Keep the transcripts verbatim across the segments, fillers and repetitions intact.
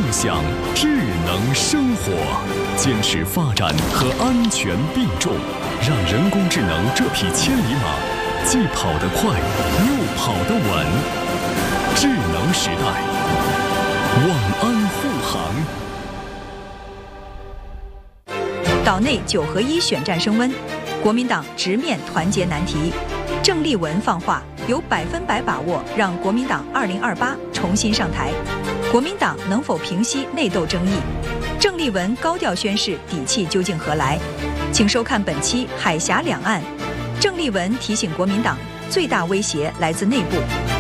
享智能生活，坚持发展和安全并重，让人工智能这匹千里马既跑得快又跑得稳。智能时代，万安护航。 岛内九合一选战升温，国民党直面团结难题。郑丽文放话，有百分百把握让国民党二零二八重新上台。国民党能否平息内斗争议？郑丽文高调宣示底气究竟何来？请收看本期《海峡两岸》。郑丽文提醒国民党，最大威胁来自内部。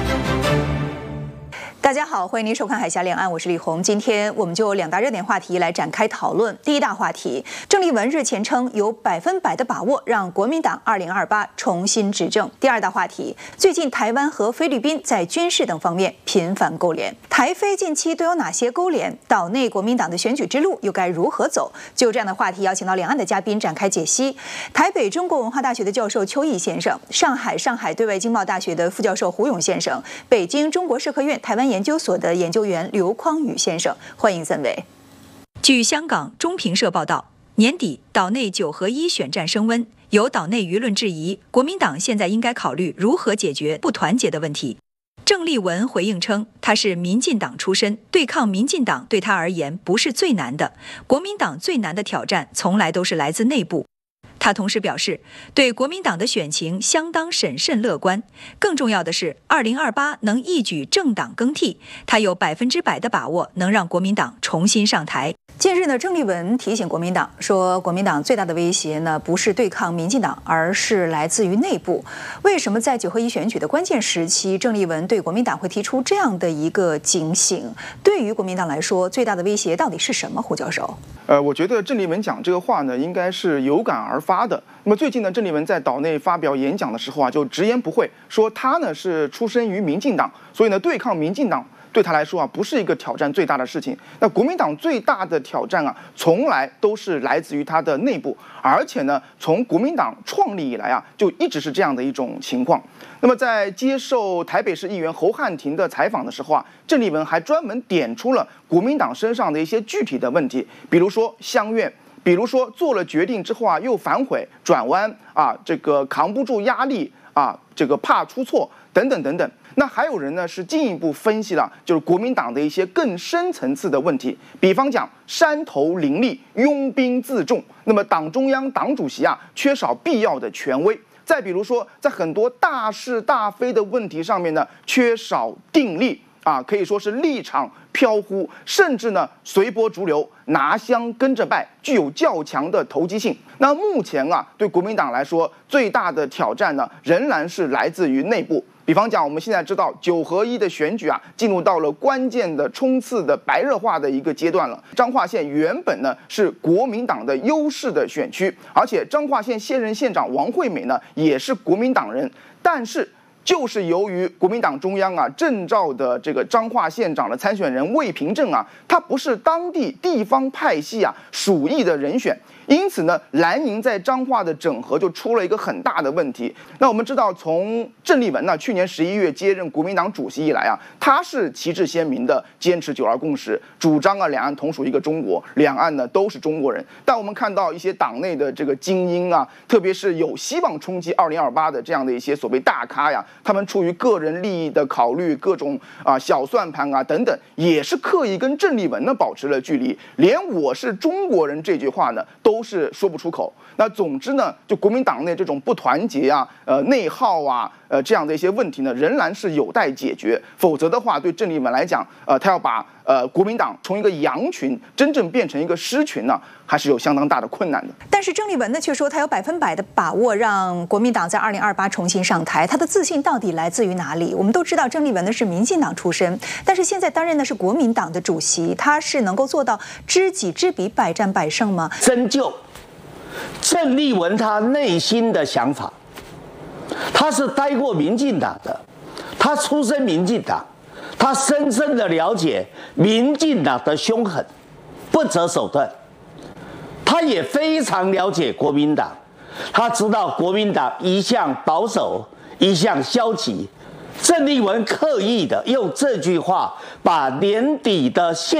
大家好，欢迎您收看《海峡两岸》，我是李红。今天我们就两大热点话题来展开讨论。第一大话题，郑丽文日前称有百分百的把握让国民党二零二八重新执政。第二大话题，最近台湾和菲律宾在军事等方面频繁勾连，台菲近期都有哪些勾连？岛内国民党的选举之路又该如何走？就这样的话题，邀请到两岸的嘉宾展开解析。台北中国文化大学的教授邱毅先生，上海上海对外经贸大学的副教授胡勇先生，北京中国社科院台湾研究所的研究员刘匡宇先生，欢迎三位。据香港中评社报道，年底岛内九合一选战升温，有岛内舆论质疑，国民党现在应该考虑如何解决不团结的问题。郑丽文回应称，他是民进党出身，对抗民进党对他而言不是最难的，国民党最难的挑战从来都是来自内部。他同时表示，对国民党的选情相当审慎乐观，更重要的是二零二八能一举政党更替，他有百分之百的把握能让国民党重新上台。近日呢，郑丽文提醒国民党说，国民党最大的威胁呢不是对抗民进党，而是来自于内部。为什么在九合一选举的关键时期，郑丽文对国民党会提出这样的一个警醒？对于国民党来说，最大的威胁到底是什么？胡教授， 呃，我觉得郑丽文讲这个话呢，应该是有感而发的。那么最近呢，郑丽文在岛内发表演讲的时候啊，就直言不讳说他呢是出身于民进党，所以呢对抗民进党对他来说啊不是一个挑战最大的事情。那国民党最大的挑战啊，从来都是来自于他的内部，而且呢从国民党创立以来啊，就一直是这样的一种情况。那么在接受台北市议员侯汉廷的采访的时候啊，郑丽文还专门点出了国民党身上的一些具体的问题，比如说乡愿。比如说做了决定之后啊，又反悔转弯啊，这个扛不住压力啊，这个怕出错等等等等。那还有人呢是进一步分析了，就是国民党的一些更深层次的问题，比方讲山头林立、拥兵自重，那么党中央、党主席啊缺少必要的权威。再比如说，在很多大是大非的问题上面呢，缺少定力。啊，可以说是立场飘忽，甚至呢随波逐流，拿香跟着拜，具有较强的投机性。那目前啊，对国民党来说，最大的挑战呢，仍然是来自于内部。比方讲，我们现在知道九合一的选举啊，进入到了关键的冲刺的白热化的一个阶段了。彰化县原本呢是国民党的优势的选区，而且彰化县现任县长王惠美呢也是国民党人，但是。就是由于国民党中央啊征召的这个彰化县长的参选人魏平正啊，他不是当地地方派系啊属意的人选，因此呢，蓝营在彰化的整合就出了一个很大的问题。那我们知道，从郑丽文呢去年十一月接任国民党主席以来啊，他是旗帜鲜明的坚持九二共识，主张啊两岸同属一个中国，两岸呢都是中国人。但我们看到一些党内的这个精英啊，特别是有希望冲击二零二八的这样的一些所谓大咖呀。他们出于个人利益的考虑，各种啊小算盘啊等等，也是刻意跟郑丽文呢保持了距离，连我是中国人这句话呢都是说不出口。那总之呢，就国民党内这种不团结啊、呃内耗啊、呃这样的一些问题呢，仍然是有待解决。否则的话，对郑丽文来讲，呃，他要把呃国民党从一个羊群真正变成一个狮群呢，还是有相当大的困难的。 但是郑丽文呢，却说他有百分百的把握让国民党在二零二八重新上台。他的自信到底来自于哪里？我们都知道郑丽文呢是民进党出身，但是现在担任的是国民党的主席，他是能够做到知己知彼，百战百胜吗？ 深究郑丽文他内心的想法，他是待过民进党的，他出身民进党，他深深的了解民进党的凶狠、不择手段，他也非常了解国民党，他知道国民党一向保守，一向消极。郑丽文刻意的用这句话把年底的现